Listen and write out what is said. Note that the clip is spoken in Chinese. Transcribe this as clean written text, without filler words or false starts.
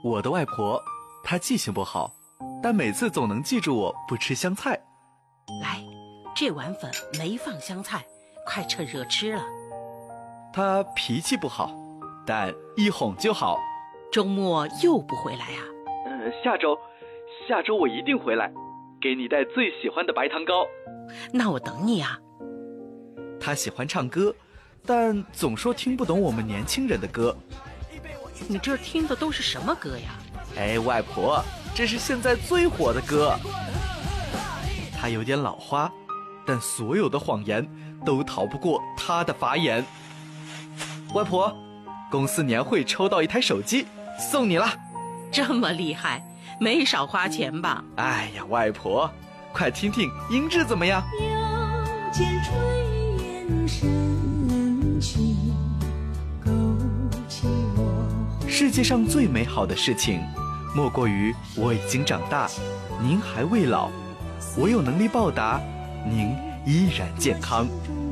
我的外婆，她记性不好，但每次总能记住我不吃香菜。 来，这碗粉没放香菜，快趁热吃了。 她脾气不好，但一哄就好。 周末又不回来啊？ 下周我一定回来，给你带最喜欢的白糖糕。 那我等你啊。 她喜欢唱歌，但总说听不懂我们年轻人的歌。 你这听的都是什么歌呀？ 哎，外婆，这是现在最火的歌。她有点老花，但所有的谎言都逃不过她的法眼。外婆，公司年会抽到一台手机，送你了。 这么厉害，没少花钱吧？ 哎呀，外婆，快听听音质怎么样？ 腰间炊烟深去，勾起我。 世界上最美好的事情，莫过于我已经长大，您还未老，我有能力报答，您依然健康。